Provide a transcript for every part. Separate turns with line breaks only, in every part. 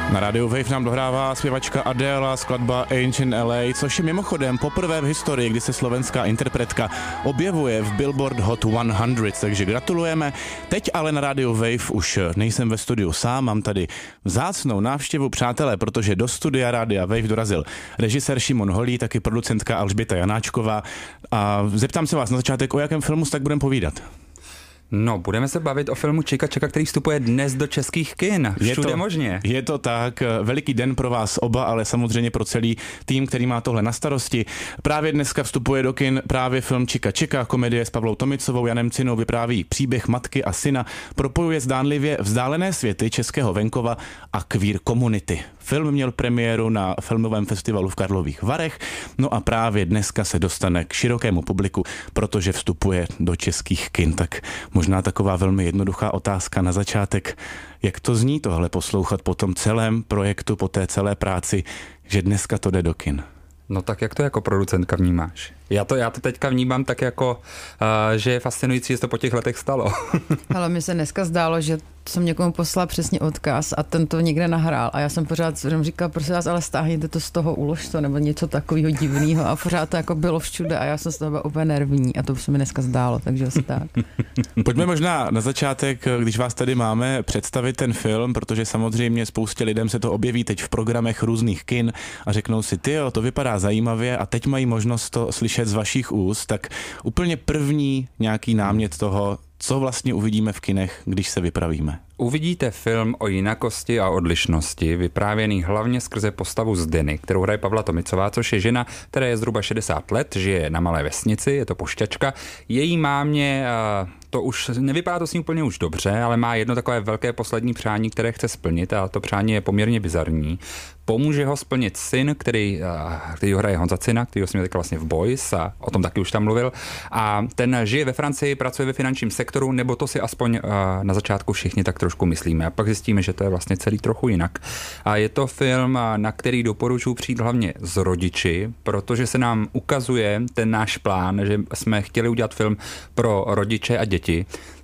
Na rádiu Wave nám dohrává zpěvačka Adele, skladba Ain't in LA, což je mimochodem poprvé v historii, kdy se slovenská interpretka objevuje v Billboard Hot 100, takže gratulujeme. Teď ale na rádiu Wave už nejsem ve studiu sám, mám tady vzácnou návštěvu, přátelé, protože do studia rádia Wave dorazil režisér Šimon Holý, taky producentka Alžběta Janáčková. A zeptám se vás na začátek, o jakém filmu tak budeme povídat.
No, budeme se bavit o filmu Čika Čika, který vstupuje dnes do českých kin. Všude možně.
Je to tak, veliký den pro vás oba, ale samozřejmě pro celý tým, který má tohle na starosti. Právě dneska vstupuje do kin právě film Čika Čika, komedie s Pavlou Tomicovou, Janem Cinou, vypráví příběh matky a syna, propojuje zdánlivě vzdálené světy českého venkova a queer komunity. Film měl premiéru na filmovém festivalu v Karlových Varech, no a právě dneska se dostane k širokému publiku, protože vstupuje do českých kin. Tak možná taková velmi jednoduchá otázka na začátek. Jak to zní tohle poslouchat po tom celém projektu, po té celé práci, že dneska to jde do kin?
No tak jak to jako producentka vnímáš? Já to teďka vnímám tak jako, že je fascinující, že to po těch letech stalo.
Ale mi se dneska zdálo, že jsem někomu poslala přesně odkaz a ten to někde nahrál a já jsem pořád říkala, prosím vás, ale stáhněte to z toho, ulož to, nebo něco takového divného a pořád to jako bylo všude a já jsem z toho byla úplně nervní a to se mi dneska zdálo, takže asi tak.
Pojďme možná na začátek, když vás tady máme, představit ten film, protože samozřejmě spoustě lidem se to objeví teď v programech různých kin a řeknou si, tyjo, to vypadá zajímavě a teď mají možnost to slyšet z vašich úst, tak úplně první nějaký námět toho, co vlastně uvidíme v kinech, když se vypravíme.
Uvidíte film o jinakosti a odlišnosti, vyprávěný hlavně skrze postavu Zdeny, kterou hraje Pavla Tomicová, což je žena, která je zhruba 60 let, žije na malé vesnici, je to pošťačka. Její mámě, to už nevypadá to s ní úplně už dobře, ale má jedno takové velké poslední přání, které chce splnit a to přání je poměrně bizarní. Pomůže ho splnit syn, který ho hraje Honza Cina, který jsem měl vlastně v Boys a o tom taky už tam mluvil. A ten žije ve Francii, pracuje ve finančním sektoru, nebo to si aspoň na začátku všichni tak trošku myslíme. A pak zjistíme, že to je vlastně celý trochu jinak. A je to film, na který doporučuji přijít hlavně s rodiči, protože se nám ukazuje ten náš plán, že jsme chtěli udělat film pro rodiče a děti.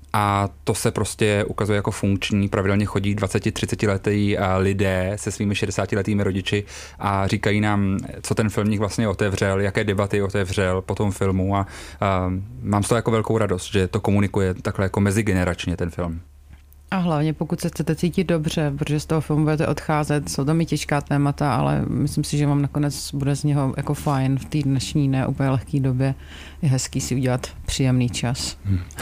A to se prostě ukazuje jako funkční. Pravidelně chodí 20-30 letý lidé se svými 60letými rodiči a říkají nám, co ten film vlastně otevřel, jaké debaty otevřel po tom filmu a mám z toho jako velkou radost, že to komunikuje takhle jako mezigeneračně ten film.
A hlavně pokud se chcete cítit dobře, protože z toho filmu budete odcházet, jsou tam i těžká témata, ale myslím si, že vám nakonec bude z něho jako fajn v té dnešní ne úplně lehké době. Je hezký si udělat příjemný čas.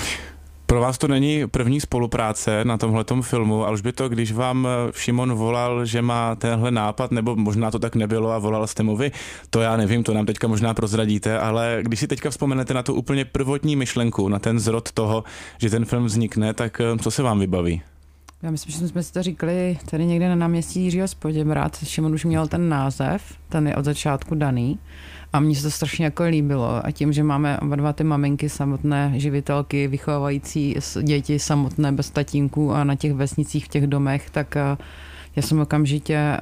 Pro vás to není první spolupráce na tomhletom filmu, Alžběto, když vám Šimon volal, že má tenhle nápad, nebo možná to tak nebylo a volal jste mu vy, to já nevím, to nám teďka možná prozradíte, ale když si teďka vzpomenete na tu úplně prvotní myšlenku, na ten zrod toho, že ten film vznikne, tak co se vám vybaví?
Já myslím, že jsme si to říkali tady někde na náměstí Jiřího z Poděbrad. Šimon už měl ten název, ten je od začátku daný. A mně se to strašně jako líbilo. A tím, že máme oba dva ty maminky samotné, živitelky, vychovávající děti samotné bez tatínků a na těch vesnicích v těch domech, tak já jsem okamžitě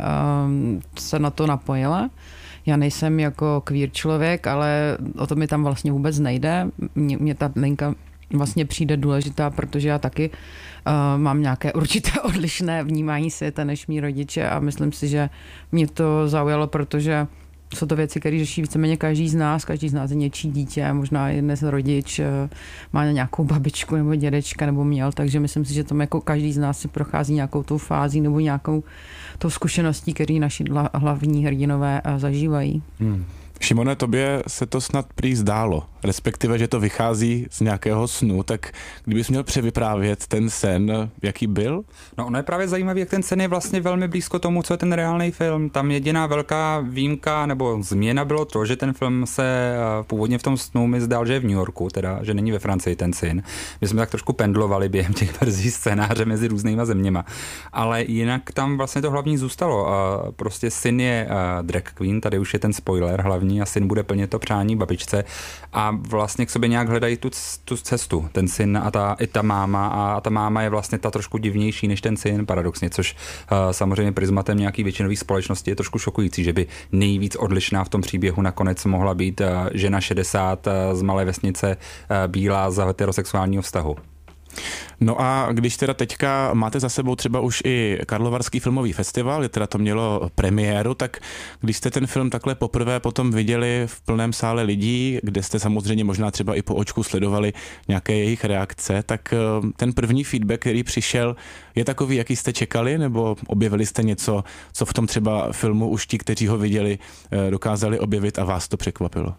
se na to napojila. Já nejsem jako queer člověk, ale o to mi tam vlastně vůbec nejde. Mně ta linka vlastně přijde důležitá, protože já taky mám nějaké určité odlišné vnímání světa než mý rodiče a myslím si, že mě to zaujalo, protože jsou to věci, které řeší víceméně každý z nás je něčí dítě, možná jeden z rodič má nějakou babičku nebo dědečka nebo měl, takže myslím si, že tam jako každý z nás si prochází nějakou tou fází nebo nějakou tou zkušeností, který naši hlavní hrdinové zažívají.
Šimone, tobě se to snad prý zdálo, respektive, že to vychází z nějakého snu, tak kdybys měl převyprávět ten sen, jaký byl?
No ono je právě zajímavý, jak ten sen je vlastně velmi blízko tomu, co je ten reálný film. Tam jediná velká výjimka nebo změna bylo to, že ten film se původně v tom snu mi zdál, že je v New Yorku, teda, že není ve Francii ten syn. My jsme tak trošku pendlovali během těch verzí scénáře mezi různýma zeměma. Ale jinak tam vlastně to hlavní zůstalo. Prostě syn je drag queen, tady už je ten spoiler hlavní, a syn bude plnit to přání babičce a vlastně k sobě nějak hledají tu cestu, ten syn a ta máma a ta máma je vlastně ta trošku divnější než ten syn, paradoxně, což samozřejmě prismatem nějaký většinový společnosti je trošku šokující, že by nejvíc odlišná v tom příběhu nakonec mohla být žena 60 z malé vesnice bílá z heterosexuálního vztahu.
No a když teda teďka máte za sebou třeba už i Karlovarský filmový festival, kde teda to mělo premiéru, tak když jste ten film takhle poprvé potom viděli v plném sále lidí, kde jste samozřejmě možná třeba i po očku sledovali nějaké jejich reakce, tak ten první feedback, který přišel, je takový, jaký jste čekali, nebo objevili jste něco, co v tom třeba filmu už ti, kteří ho viděli, dokázali objevit a vás to překvapilo?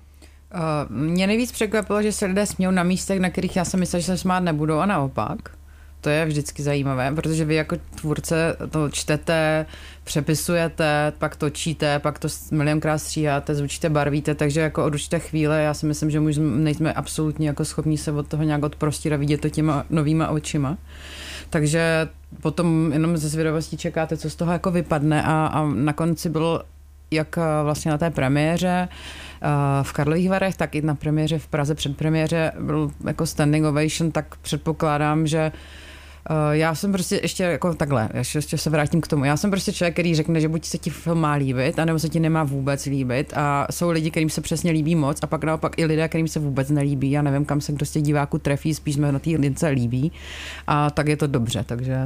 Mě nejvíc překvapilo, že se lidé smějou na místech, na kterých já jsem myslel, že se smát nebudou, a naopak. To je vždycky zajímavé, protože vy jako tvůrce to čtete, přepisujete, pak točíte, pak to milionkrát stříháte, zvučíte, barvíte, takže jako od určité chvíle já si myslím, že už nejsme absolutně jako schopni se od toho nějak odprostit a vidět to těma novýma očima. Takže potom jenom ze zvědavostí čekáte, co z toho jako vypadne a na konci bylo jak vlastně na té premiéře v Karlových Varech, tak i na premiéře v Praze předpremiéře byl jako standing ovation, tak předpokládám, že já jsem prostě ještě jako takhle, ještě se vrátím k tomu. Já jsem prostě člověk, který řekne, že buď se ti film má líbit, anebo se ti nemá vůbec líbit, a jsou lidi, kterým se přesně líbí moc, a pak naopak i lidé, kterým se vůbec nelíbí. Já nevím, kam se kdo z těch diváků trefí, spíš jsme na té lince líbí, a tak je to dobře, takže.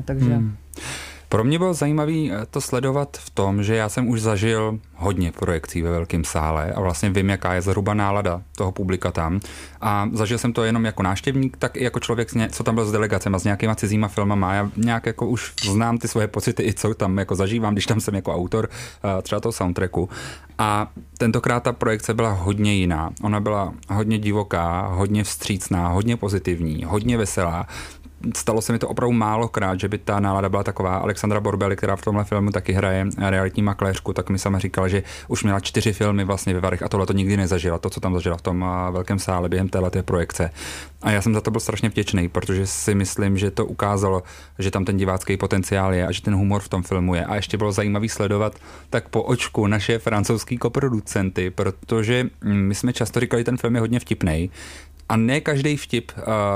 Pro mě bylo zajímavé to sledovat v tom, že já jsem už zažil hodně projekcí ve velkém sále a vlastně vím, jaká je zhruba nálada toho publika tam. A zažil jsem to jenom jako návštěvník, tak i jako člověk, co tam byl s delegacemi a s nějakýma cizíma filmama. Já nějak jako už znám ty svoje pocity, i co tam jako zažívám, když tam jsem jako autor třeba toho soundtracku. A tentokrát ta projekce byla hodně jiná. Ona byla hodně divoká, hodně vstřícná, hodně pozitivní, hodně veselá. Stalo se mi to opravdu málokrát, že by ta nálada byla taková. Alexandra Borbeli, která v tomhle filmu taky hraje realitní makléřku, tak mi sama říkala, že už měla 4 filmy vlastně ve Varech a tohle to nikdy nezažila, to, co tam zažila v tom velkém sále během téhleté projekce. A já jsem za to byl strašně vděčný, protože si myslím, že to ukázalo, že tam ten divácký potenciál je a že ten humor v tom filmu je. A ještě bylo zajímavý sledovat tak po očku naše francouzský koproducenty, protože my jsme často říkali, ten film je hodně vtipnej. A ne každý vtip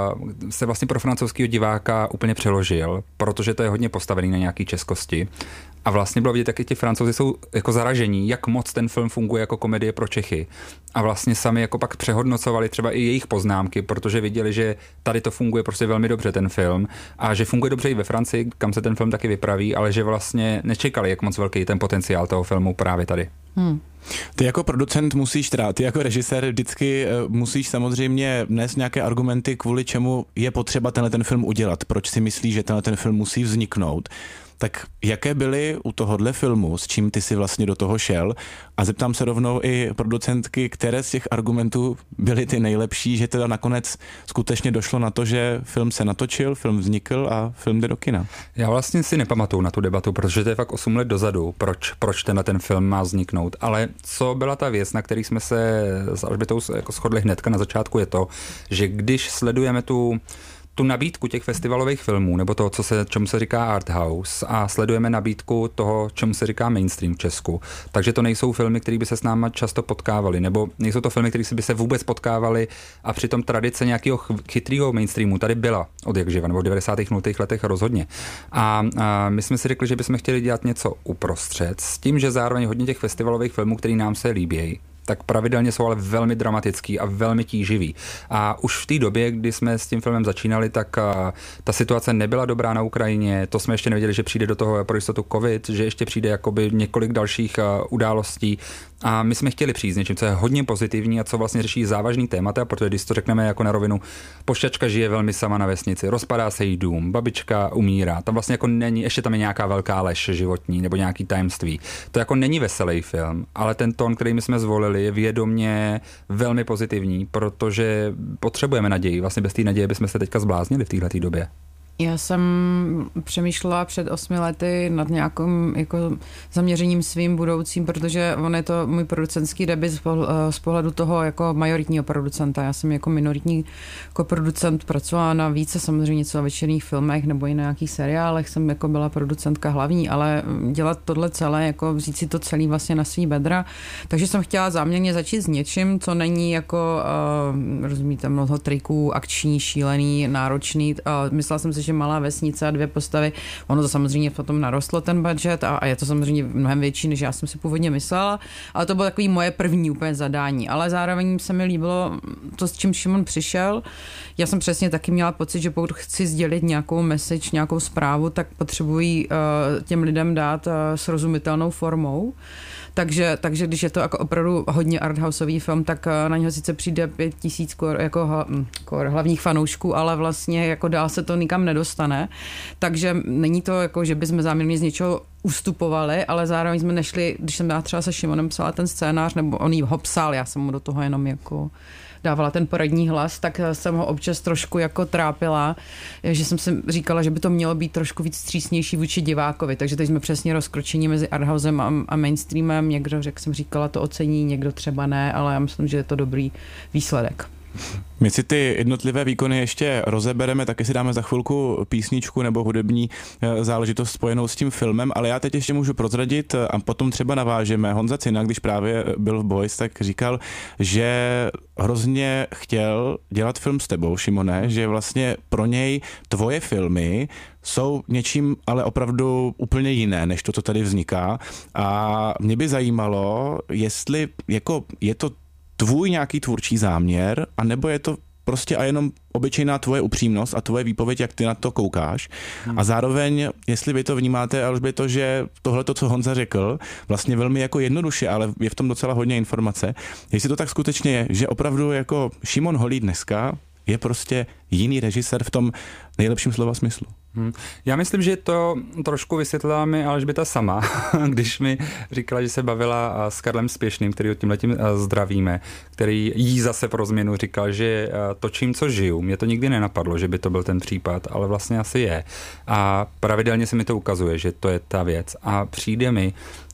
se vlastně pro francouzského diváka úplně přeložil, protože to je hodně postavený na nějaký českosti. A vlastně bylo vidět, jak i ti Francouzi jsou jako zaražení, jak moc ten film funguje jako komedie pro Čechy. A vlastně sami jako pak přehodnocovali třeba i jejich poznámky, protože viděli, že tady to funguje prostě velmi dobře ten film a že funguje dobře i ve Francii, kam se ten film taky vypraví, ale že vlastně nečekali, jak moc velký ten potenciál toho filmu právě tady.
Ty jako producent musíš, ty jako režisér vždycky musíš samozřejmě nést nějaké argumenty, kvůli čemu je potřeba tenhle ten film udělat. Proč si myslíš, že tenhle ten film musí vzniknout? Tak jaké byly u tohohle filmu, s čím ty si vlastně do toho šel? A zeptám se rovnou i producentky, které z těch argumentů byly ty nejlepší, že teda nakonec skutečně došlo na to, že film se natočil, film vznikl a film jde do kina.
Já vlastně si nepamatuju na tu debatu, protože to je fakt 8 let dozadu, proč ten film má vzniknout. Ale co byla ta věc, na který jsme se s Alžbětou jako shodli hnedka na začátku, je to, že když sledujeme tu nabídku těch festivalových filmů, nebo to, čemu se říká art house, a sledujeme nabídku toho, čemu se říká mainstream v Česku. Takže to nejsou filmy, které by se s náma často potkávaly, nebo nejsou to filmy, které by se vůbec potkávaly, a přitom tradice nějakého chytrého mainstreamu tady byla od jak živa, nebo v 90. 0. letech rozhodně. A my jsme si řekli, že bychom chtěli dělat něco uprostřed, s tím, že zároveň hodně těch festivalových filmů, které nám se líbí, tak pravidelně jsou ale velmi dramatický a velmi tíživý. A už v té době, kdy jsme s tím filmem začínali, tak ta situace nebyla dobrá na Ukrajině, to jsme ještě nevěděli, že přijde do toho pro jistotu covid, že ještě přijde jakoby několik dalších událostí. A my jsme chtěli přijít s něčím, co je hodně pozitivní a co vlastně řeší závažný témata, protože když to řekneme jako na rovinu, pošťačka žije velmi sama na vesnici, rozpadá se jí dům, babička umírá, tam vlastně jako není, ještě tam je nějaká velká lež životní nebo nějaký tajemství. To jako není veselý film, ale ten tón, který my jsme zvolili, je vědomě velmi pozitivní, protože potřebujeme naději. Vlastně bez té naděje bychom se teďka zbláznili v této době.
Já jsem přemýšlela před 8 lety nad nějakým jako zaměřením svým budoucím, protože on je to můj producentský debut z pohledu toho jako majoritního producenta. Já jsem jako minoritní koproducent pracovala na více samozřejmě celovečerních filmech nebo i na nějakých seriálech. Jsem jako byla producentka hlavní, ale dělat tohle celé, jako vzít si to celý vlastně na svý bedra. Takže jsem chtěla záměrně začít s něčím, co není jako, rozumíte, mnoho triků, akční, šílený, náročný. Myslela jsem si, že protože malá vesnice a 2 postavy, ono to samozřejmě potom narostlo ten budget a je to samozřejmě mnohem větší, než já jsem si původně myslela, ale to bylo takový moje první úplně zadání, ale zároveň se mi líbilo to, s čím Šimon přišel. Já jsem přesně taky měla pocit, že pokud chci sdělit nějakou message, nějakou zprávu, tak potřebuji těm lidem dát srozumitelnou formou. Takže když je to jako opravdu hodně arthouseový film, tak na něho sice přijde 5000 jako hlavních fanoušků, ale vlastně jako dál se to nikam nedostane. Takže není to jako, že bychom záměrně z něčeho ustupovali, ale zároveň jsme nešli, když jsem já třeba se Šimonem psala ten scénář, nebo on ho psal, já jsem mu do toho jenom jako dávala ten poradní hlas, tak jsem ho občas trošku jako trápila, že jsem si říkala, že by to mělo být trošku víc střísnější vůči divákovi, takže teď jsme přesně rozkročení mezi arthousem a mainstreamem, někdo, jak jsem říkala, to ocení, někdo třeba ne, ale já myslím, že je to dobrý výsledek.
My si ty jednotlivé výkony ještě rozebereme, taky si dáme za chvilku písničku nebo hudební záležitost spojenou s tím filmem, ale já teď ještě můžu prozradit a potom třeba navážeme. Honza Cina, když právě byl v Boys, tak říkal, že hrozně chtěl dělat film s tebou, Šimone, že vlastně pro něj tvoje filmy jsou něčím ale opravdu úplně jiné, než to, co tady vzniká. A mě by zajímalo, jestli jako je to tvůj nějaký tvůrčí záměr, anebo je to prostě a jenom obyčejná tvoje upřímnost a tvoje výpověď, jak ty na to koukáš. A zároveň, jestli vy to vnímáte, Alžběto, že tohle, co Honza řekl, vlastně velmi jako jednoduše, ale je v tom docela hodně informace. Jestli to tak skutečně je, že opravdu jako Šimon Holý dneska je prostě jiný režisér v tom nejlepším slova smyslu.
Já myslím, že to trošku vysvětlila mi Alžběta sama, když mi říkala, že se bavila s Karlem Spěšným, který tímhletím zdravíme, který jí zase pro změnu říkal, že točím, co žiju. Mě to nikdy nenapadlo, že by to byl ten případ, ale vlastně asi je. A pravidelně se mi to ukazuje, že to je ta věc. A přijde mi,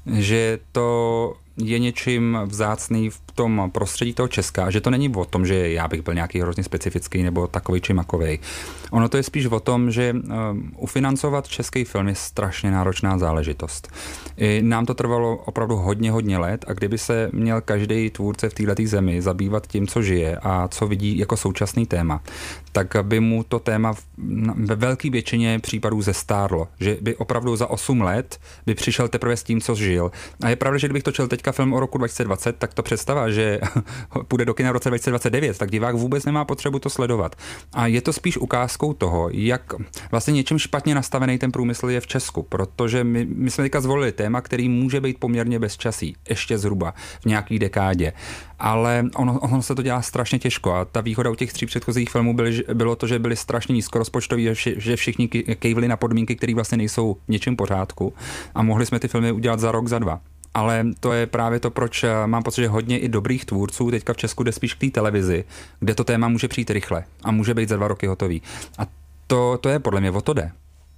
že to je něčím vzácný v tom prostředí toho Česka, že to není o tom, že já bych byl nějaký hrozně specifický nebo takovej či makovej. Ono to je spíš o tom, že ufinancovat český film je strašně náročná záležitost. I nám to trvalo opravdu hodně let a kdyby se měl každý tvůrce v této zemi zabývat tím, co žije a co vidí jako současný téma, tak by mu to téma ve velké většině případů zestárlo. Že by opravdu za 8 let by přišel teprve s tím, co žil. A je pravda, že kdybych točil teďka film o roku 2020, tak to představa, že půjde do kina v roce 2029, tak divák vůbec nemá potřebu to sledovat. A je to spíš ukázkou toho, jak vlastně něčím špatně nastavený ten průmysl je v Česku, protože my jsme teďka zvolili téma, který může být poměrně bezčasý, ještě zhruba v nějaký dekádě. Ale ono se to dělá strašně těžko a ta výhoda u těch 3 předchozích filmů bylo to, že byly strašně nízkorozpočtoví, že všichni kejvli na podmínky, které vlastně nejsou v něčím pořádku a mohli jsme ty filmy udělat za rok, za 2. Ale to je právě to, proč mám pocit, že hodně i dobrých tvůrců teďka v Česku jde spíš k té televizi, kde to téma může přijít rychle a může být za 2 roky hotový. A to je podle mě o to jde.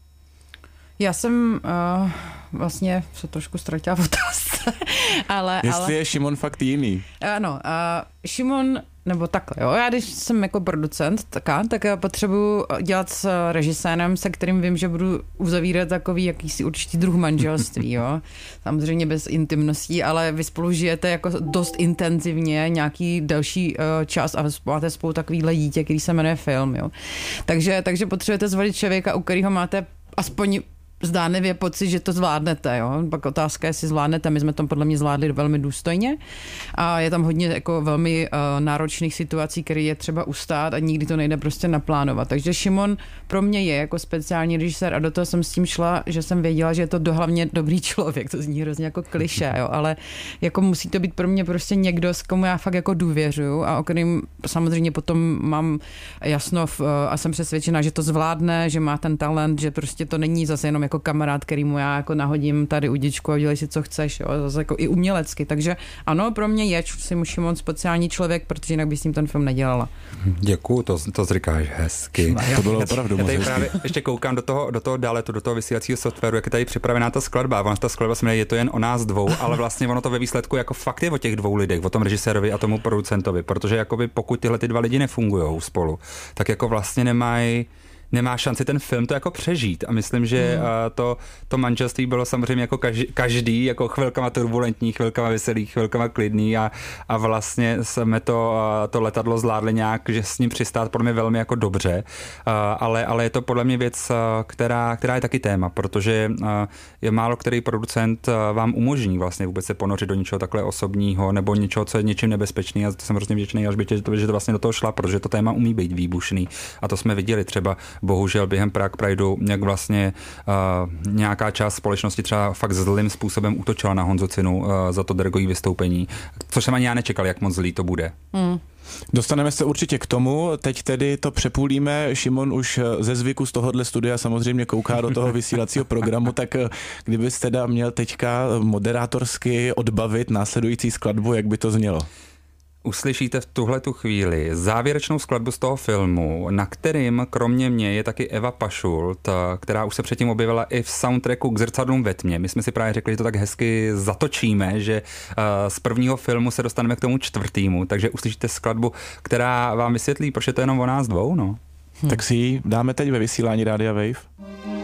Já jsem vlastně se trošku ztratila v otázce.
Jestli je Šimon fakt jiný.
Ano, Šimon, nebo takhle, jo, já když jsem jako producent, tak já potřebuji dělat s režisérem, se kterým vím, že budu uzavírat takový jakýsi určitý druh manželství, jo. Samozřejmě bez intimností, ale vy spolu žijete jako dost intenzivně nějaký další čas a máte spolu takovýhle dítě, který se jmenuje film, jo. Takže potřebujete zvolit člověka, u kterého máte aspoň zdánlivě pocit, že to zvládnete, jo. Pak otázka, jestli zvládnete, my jsme to podle mě zvládli velmi důstojně a je tam hodně jako velmi náročných situací, které je třeba ustát a nikdy to nejde prostě naplánovat. Takže Šimon pro mě je jako speciální režisér a do toho jsem s tím šla, že jsem věděla, že je to hlavně dobrý člověk, to zní hrozně jako klišé, jo, ale jako musí to být pro mě prostě někdo, s komu já fakt jako důvěřuju a o kterým samozřejmě potom mám jasno a jsem přesvědčena, že to zvládne, že má ten talent, že prostě to není zase jenom jako kamarád, kterýmu já jako nahodím tady udičku a udělej si, co chceš, jo, zase jako i umělecky. Takže ano, pro mě je Šimon speciální člověk, protože jinak bych s ním ten film nedělala.
Děkuju, to říkáš hezky.
To bylo opravdu moc hezky.
Právě ještě koukám do toho dáletu, do toho vysílacího softwaru, jak je tady připravená ta skladba. Ona ta skladba se jmenuje Je to jen o nás dvou, ale vlastně ono to ve výsledku jako fakt je o těch 2 lidech, o tom režisérovi a tomu producentovi, protože jakoby pokud tyhle ty 2 lidi nefungujou spolu, tak jako vlastně nemají nemá šanci ten film to jako přežít a myslím, že to manželství bylo samozřejmě jako každý jako chvilkama turbulentní, chvilkama veselý, chvilkama klidný a vlastně jsme to letadlo zvládli nějak, že s ním přistát podle mě velmi jako dobře, ale je to podle mě věc, která je taky téma, protože je málo který producent vám umožní vlastně vůbec se ponořit do něčeho takhle osobního nebo něčeho, co je něčím nebezpečný a to jsem hrozně vděčný Alžbětě, že to vlastně do toho šla, protože to téma umí být výbušný a to jsme viděli třeba bohužel během Prague Prideu, jak vlastně nějaká část společnosti třeba fakt zlým způsobem útočila na Honzu Cinu za to dragový vystoupení, což jsem ani já nečekal, jak moc zlý to bude.
Dostaneme se určitě k tomu, teď tedy to přepůlíme, Šimon už ze zvyku z tohohle studia samozřejmě kouká do toho vysílacího programu, tak kdybyste teda měl teďka moderátorsky odbavit následující skladbu, jak by to znělo?
Uslyšíte v tuhletu chvíli závěrečnou skladbu z toho filmu, na kterým kromě mě je taky Eva Pašult, která už se předtím objevila i v soundtracku k Zrcadlům ve tmě. My jsme si právě řekli, že to tak hezky zatočíme, že z prvního filmu se dostaneme k tomu čtvrtému, takže uslyšíte skladbu, která vám vysvětlí, proč je to jenom o nás dvou, no.
Tak si ji dáme teď ve vysílání Rádia Wave.